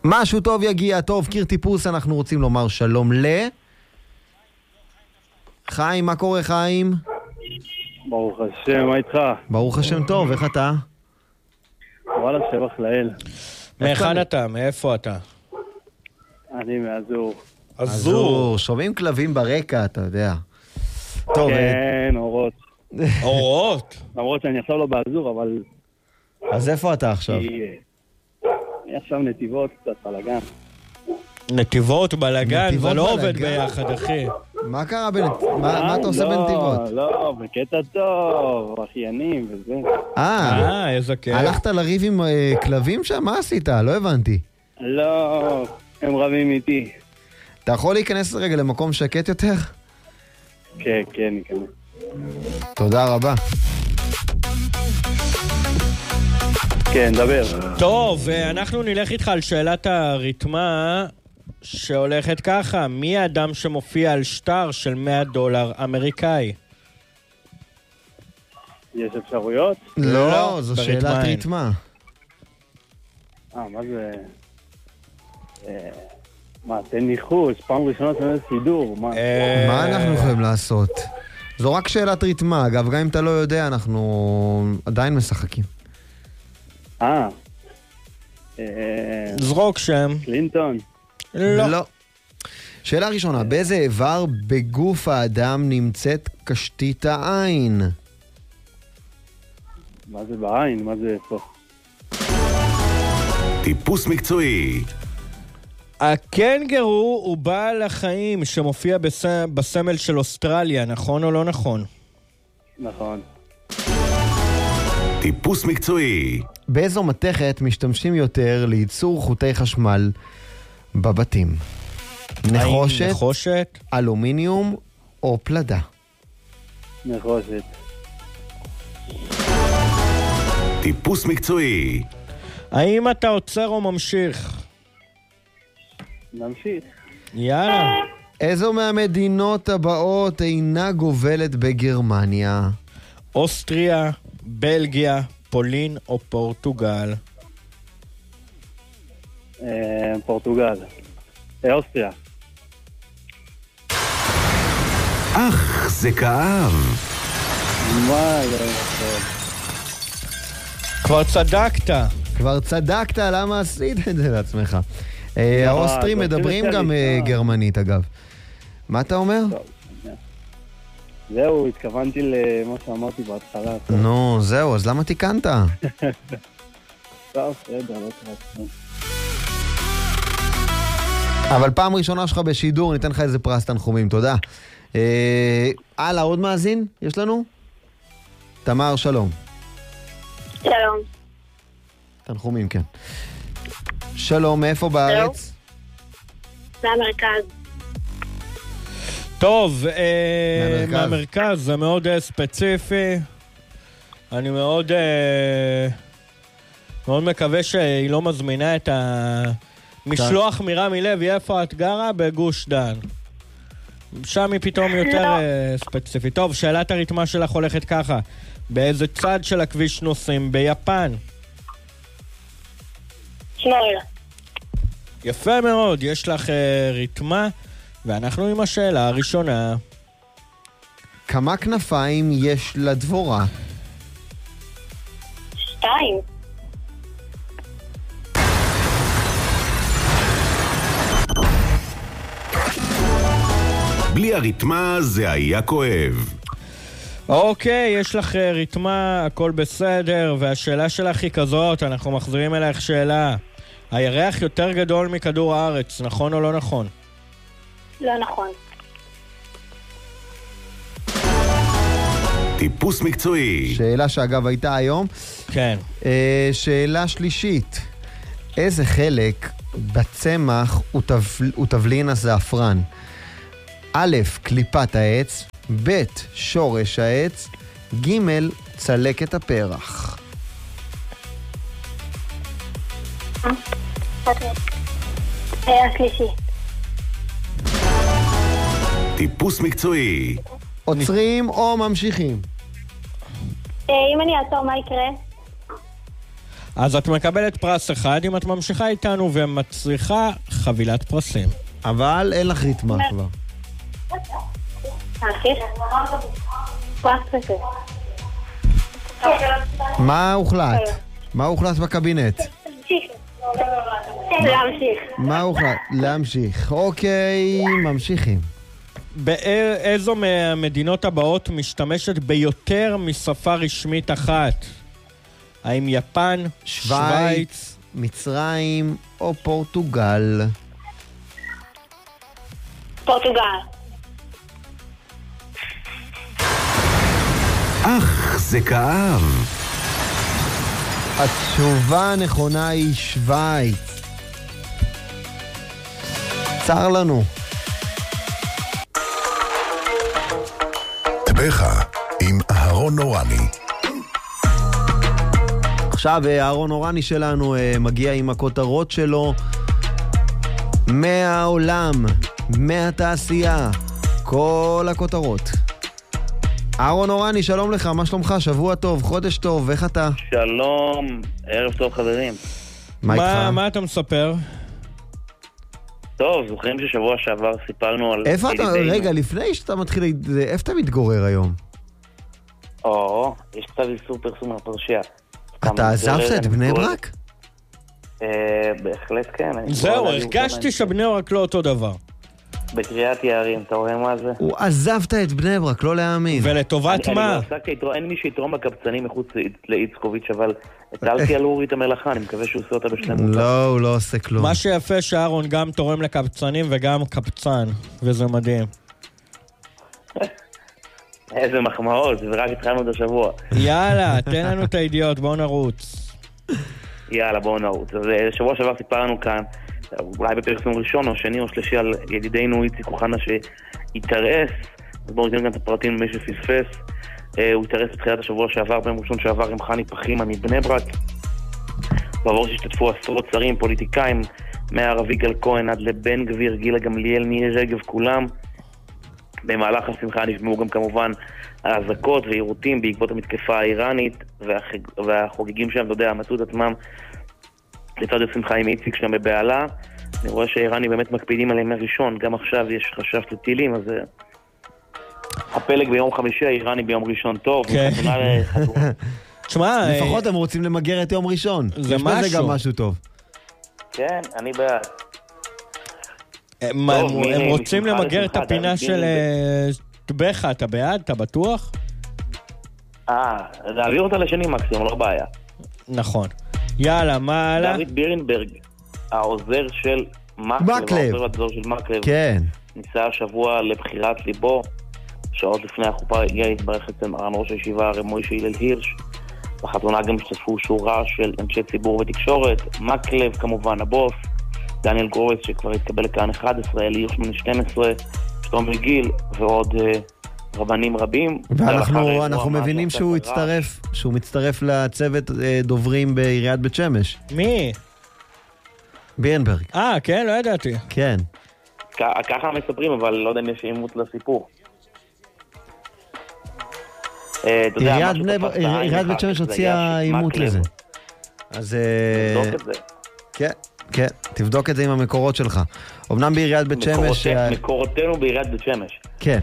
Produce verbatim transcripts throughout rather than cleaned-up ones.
משהו טוב יגיע, טוב, קיר טיפוס, אנחנו רוצים לומר שלום ל... חיים, מה קורה חיים? ברוך השם, מה איתך? ברוך השם טוב, איך אתה? וואלה, שבח לאל. מאחד אתה? מאיפה אתה? אני מאזור. אזור, שומעים כלבים ברקע, אתה יודע. טוב, כן, אורות. אורות? למרות שאני עכשיו לא באזור, אבל... אז איפה אתה עכשיו? אני עכשיו נתיבות, קצת בלגן. נתיבות, בלגן, נתיבות זה לא עובד בלגן. ביחד, אחי. מה קרה בנתיבות? מה אתה עושה בנתיבות? לא, לא, בקטע טוב, אחיינים וזה. אה, אה, איזה כיף. הלכת לריב עם אה, כלבים שם? מה עשית? לא הבנתי. לא, הם רבים איתי. אתה יכול להיכנס רגע למקום שקט יותר? כן, כן, ניכנס. תודה רבה. כן, דבר. טוב, אנחנו נלך איתך על שאלת הריתמה שהולכת ככה. מי האדם שמופיע על שטר של מאה דולר אמריקאי? יש אפשרויות? לא, זו בריתמה שאלת אין. ריתמה. אה, מה זה... אה, מה, תן ניחוש, פעם ראשונה שאני סידור, מה? מה אנחנו יכולים לעשות? זו רק שאלת ריתמה, אגב, גם אם אתה לא יודע, אנחנו עדיין משחקים. אה. אה, זרוק שם. קלינטון. לא. שאלה ראשונה, באיזה איבר בגוף האדם נמצאת קשתית העין? מה זה בעין? מה זה פה? טיפוס מקצועי. הקנגרו הוא בעל החיים שמופיע בס... בסמל של אוסטרליה, נכון או לא נכון? נכון. טיפוס מקצועי. באיזו מתכת משתמשים יותר לייצור חוטי חשמל בבתים? נחושת, האם נחושת? אלומיניום או פלדה? נחושת. טיפוס מקצועי. האם אתה עוצר או ממשיך? נמשיך. יאללה. איזו מהמדינות הבאות אינה גובלת בגרמניה? אוסטריה, בלגיה, פולין או פורטוגל? אה, פורטוגל. אה, אוסטריה. אך, זה כאב. מה, לא נכון. כבר צדקת. כבר צדקת, למה עשית את זה לעצמך? אה, האוסטרים זה מדברים אפילו גם אה, אפשר. גרמנית, אגב. מה אתה אומר? זהו, התכוונתי למה שאמרתי בהתחלה. נו, זהו, אז למה תיקנת? טוב, בסדר, לא קרה. אבל פעם ראשונה שלך בשידור, ניתן לך איזה פרס תנחומים, תודה. אה, הלאה, עוד מאזין? יש לנו? תמר, שלום. שלום. תנחומים, כן. שלום, מאיפה בארץ? מהמרכז. טוב, אה, מהמרכז. מהמרכז, זה מאוד אה, ספציפי. אני מאוד אה, מאוד מקווה שהיא לא מזמינה את המשלוח מרמי לוי. איפה את גרה? בגוש דן. שם היא פתאום יותר לא. אה, ספציפית. טוב, שאלת הריתמה שלך הולכת ככה. באיזה צד של הכביש נוסעים? ביפן. שמאל. יפה מאוד, יש לך אה, ריתמה, ואנחנו עם השאלה הראשונה. כמה כנפיים יש לדבורה? שתיים. בלי הריתמה זה היה כואב. אוקיי, יש לך אה, ריתמה, הכל בסדר, והשאלה שלך היא כזאת, אנחנו מחזירים אלייך שאלה. הירח יותר גדול מכדור הארץ, נכון או לא נכון? לא נכון. טיפוס מקצועי. שאלה שאגב הייתה היום. כן. אה, שאלה שלישית. איזה חלק בצמח הוא תבל- הוא תבלין הזעפרן? א', קליפת העץ, ב', שורש העץ, ג', צלקת הפרח. השלישי. טיפוס מקצועי. עוצרים או ממשיכים? אם אני אעצור, מה יקרה? אז את מקבלת פרס אחד אם את ממשיכה איתנו ומצריכה חבילת פרסים. אבל אין לך ריתמה כבר. להמשיך? פרס כזה. מה הוחלט? מה הוחלט בקבינט? להמשיך. להמשיך. מה הוחלט? להמשיך. אוקיי, ממשיכים. באיזו מהמדינות הבאות משתמשת ביותר משפה רשמית אחת? האם יפן, שוויץ, מצרים או פורטוגל? פורטוגל. אך, זה כאב. התשובה הנכונה היא שוויץ. צר לנו. טבחה עם אהרון אורני. עכשיו אהרון אורני שלנו מגיע עם הכותרות שלו מהעולם, מהתעשייה, כל הכותרות. אהרון אורני, שלום לך, מה שלומך? שבוע טוב, חודש טוב, איך אתה? שלום, ערב טוב חברים. מה איתך? מה, מה אתה מספר? טוב, זוכרים ששבוע שעבר סיפרנו על... איפה אתה, ידידינו? רגע, לפני שאתה מתחיל, איפה אתה מתגורר היום? או, יש קצת איסור פרסום מהפרשייה. אתה עזבת את בני ברק? אה, בהחלט כן. אני זהו, יכול להגיד הרגשתי כמה- שבני ברק לא אותו דבר. בקריית יערים, אתה רואה מה זה? הוא עזבת את בני ברק, לא להאמין. ולטובת אני- מה? אני לא עסקתי, איתו- אין מי שיתרום לקבצנים מחוץ לאיצקוביץ', אבל הטלתי על אורי את המלאכה, אני מקווה שהוא עושה אותה בשלמות. לא, הוא לא עושה כלום. מה שיפה שאהרון גם תורם לקבצנים וגם קבצן, וזה מדהים. איזה מחמאות, ורק התחלנו את השבוע. יאללה, תן לנו את הידיעות, בואו נרוץ. יאללה, בואו נרוץ. אז אה, שבוע שעבר סיפרנו כאן, אולי בפרסום ראשון או שני או שלישי, על ידידנו איציק אוחנה שהתארס. אז בואו ניתן כאן את הפרטים למי שפספס. אה, הוא התארס בתחילת השבוע שעבר, ביום ראשון שעבר עם חני פחימה מבני ברק. בעבור שהשתתפו עשרות שרים, פוליטיקאים, מהערבי גל כהן עד לבן גביר, גילה גמליאל, מירי רגב, כולם. במהלך השמחה נשמעו גם כמובן האזעקות ועירותים בעקבות המתקפה האיראנית, והחג... והחוגגים שם, אתה יודע, מצאו את עצמם לצד השמחה עם איציק שם בבעלה. אני רואה שהאיראנים באמת מקפידים עליהם מהראשון, גם עכשיו יש חשש לטילים, אז הפלג ביום חמישי, האיראני ביום ראשון טוב. כן. וחתונה לחתונה. תשמע, לפחות הם רוצים למגר את יום ראשון. זה יש בזה משהו. גם משהו טוב. כן, אני בעד. הם טוב, הם מיני, רוצים משמחה למגר את לשמחה, הפינה אתה- של אה, טבחה, אתה בעד? אתה בטוח? אה, להעביר אותה לשני מקסימום, לא בעיה. נכון. יאללה, מה הלאה? דוד בירנברג, העוזר של מקלב, מקלב. העוזר והעוזר של מקלב, כן. ניסה השבוע לבחירת ליבו. שעות לפני החופה הגיע להתברך אצל מרן ראש הישיבה הרב מוישה הלל הירש. בחתונה גם השתתפו שורה של אנשי ציבור ותקשורת, מקלב כמובן הבוס, דניאל גורץ שכבר התקבל לכאן אחד עשרה, אלי הירשמן שתים עשרה, שלומי גיל ועוד uh, רבנים רבים. ואנחנו אנחנו מבינים שהוא הצטרף, שהוא מצטרף לצוות אה, דוברים בעיריית בית שמש. מי? בירנברג. אה, כן, לא ידעתי. כן. כ- ככה מספרים, אבל לא יודע אם יש אימות לסיפור. אה, אתה יודע, עיריית משהו בני תפס ברק- את העין עיריית לך, בית שמש זה הוציאה היה אימות מקלב. לזה. אז אה, תבדוק את זה. כן, כן, תבדוק את זה עם המקורות שלך. אמנם בעיריית בית שמש... מקורות- מקורותינו בעיריית בית שמש. כן.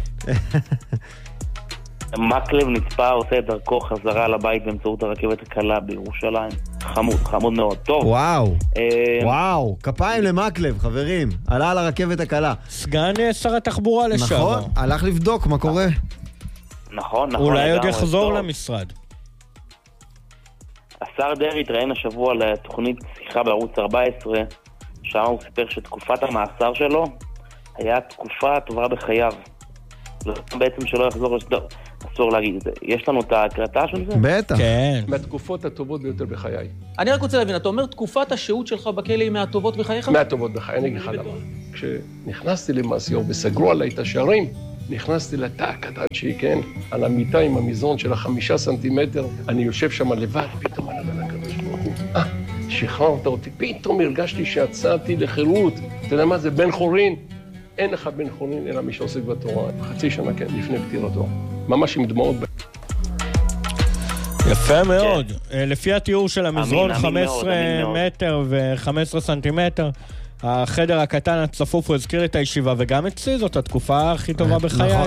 מקלב נצפה עושה את דרכו חזרה לבית באמצעות הרכבת הקלה בירושלים. חמוד, חמוד מאוד. טוב. וואו, אה, וואו, כפיים למקלב, חברים. עלה על הרכבת הקלה. סגן אה, שר התחבורה לשעבר. נכון, הלך לבדוק מה קורה. נכון, נכון. אולי עוד לגמרי, יחזור טוב. למשרד. השר דרעי התראיין השבוע לתוכנית שיחה בערוץ ארבע עשרה, שם הוא סיפר שתקופת המאסר שלו היה תקופה טובה בחייו. לא בעצם שלא יחזור, אסור להגיד את זה. יש לנו את ההקלטה של זה? בטח. כן. מהתקופות הטובות ביותר בחיי. אני רק רוצה להבין, אתה אומר תקופת השהות שלך בכלא היא מהטובות בחייך? מהטובות בחיי, אני אגיד לך למה. כשנכנסתי למעשיהו וסגרו עליי את השערים, נכנסתי לתא הקטן שהיא, כן, על המיטה עם המזרון של החמישה סנטימטר, אני יושב שם לבד, פתאום אני אומר לקדוש ברוך הוא, אה, שחררת אותי, פתאום הרגשתי שיצאתי לחירות. אתה יודע מה זה, בן חורין? אין לך בן חורין אלא מי שעוסק בתורה. חצי שנה, כן, לפני פטירתו. ממש עם דמעות. יפה מאוד. לפי התיאור של המזרון, אמין, חמש אמין עשרה מאוד, מטר ו-חמישה עשר סנטימטר. החדר הקטן הצפוף הוא הזכיר את הישיבה, וגם אצלי זאת התקופה הכי טובה בחיי.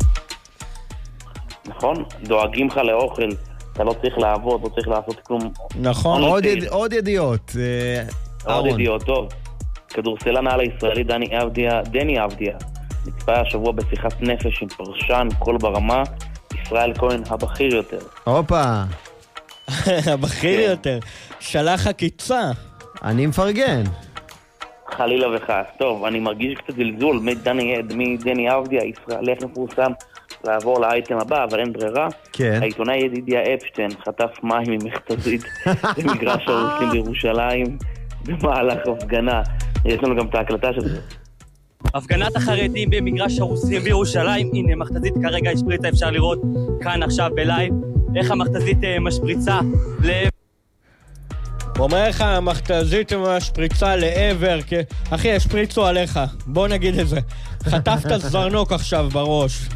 נכון, דואגים לך לאוכל, אתה לא צריך לעבוד, לא צריך לעשות כלום. נכון. עוד יד- עוד ידיעות. אה, עוד אהרון. ידיעות, טוב. כדורסלן העל הישראלי דני אבדיה, דני אבדיה, נצפה השבוע בשיחת נפש עם פרשן קול ברמה, ישראל כהן הבכיר יותר. הופה, הבכיר יותר. שלח עקיצה. אני מפרגן. חלילה וחס. טוב, אני מרגיש קצת זלזול מדני, מדני אבדיה, ישראל, איך מפורסם לעבור לאייטם הבא, אבל אין ברירה. כן. העיתונאי ידידיה אפשטיין חטף מים ממכתזית במגרש הרוסים בירושלים במהלך הפגנה. יש לנו גם את ההקלטה של זה. הפגנת החרדים במגרש הרוסים בירושלים, הנה מכתזית כרגע השפריצה, אפשר לראות כאן עכשיו בלייב איך המכתזית משפריצה ל... הוא אומר לך, המכתזית משפריצה לעבר, כי... אחי, השפריצו עליך, בוא נגיד את זה. חטפת זרנוק עכשיו בראש.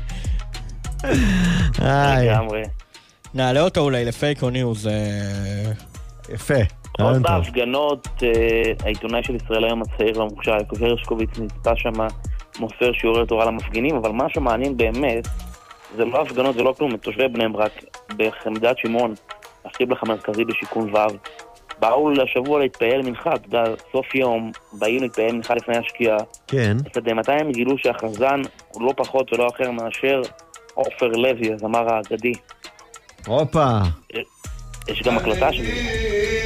איי, לגמרי. נעלה אותו אולי לפייק או ניוז. יפה. עוד רעיון טוב. בהפגנות, העיתונאי של ישראל היום הצעיר המוכשר, יעקב הרשקוביץ, נצפה שם, מוסר שיעורי תורה למפגינים, אבל מה שמעניין באמת, זה לא הפגנות, זה לא כלום, את תושבי בני ברק, בחמדת שמעון, הקיבלח המרכזי בשיכון ו', באו לשבוע להתפעל מנחה, אתה יודע, סוף יום, באים להתפעל מנחה לפני השקיעה, כן. מתי הם גילו שהחזן הוא לא פחות ולא אחר מאשר עופר לוי, הזמר האגדי. הופה. יש גם הקלטה של זה.